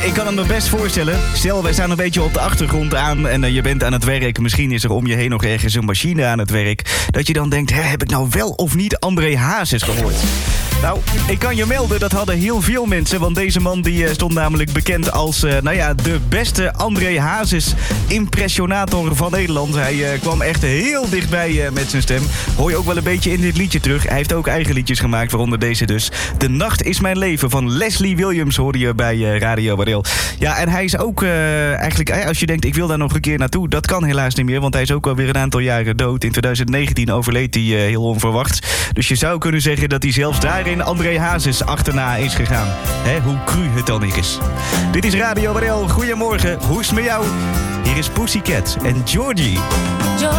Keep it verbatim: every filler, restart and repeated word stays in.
ik kan het me best voorstellen. Stel, wij staan een beetje op de achtergrond aan en uh, je bent aan het werk. Misschien is er om je heen nog ergens een machine aan het werk. Dat je dan denkt, hè, heb ik nou wel of niet André Hazes gehoord? Nou, ik kan je melden, dat hadden heel veel mensen. Want deze man die uh, stond namelijk bekend als uh, nou ja, de beste André Hazes impressionator van Nederland. Hij uh, kwam echt heel dichtbij uh, met zijn stem. Hoor je ook wel een beetje in dit liedje terug. Hij heeft ook eigen liedjes gemaakt, waaronder deze dus. De Nacht is mijn leven van Leslie Williams hoorde je bij uh, Radio Waardeel. Ja, en hij is ook uh, eigenlijk, als je denkt ik wil daar nog een keer naartoe, dat kan helaas niet meer, want hij is ook alweer een aantal jaren dood. In twintig negentien overleed hij uh, heel onverwachts. Dus je zou kunnen zeggen dat hij zelfs daarin André Hazes achterna is gegaan. Hè, hoe cru het dan niet is. Dit is Radio Waardeel. Goedemorgen, hoe is het met jou? Hier is Pussycat en Georgie.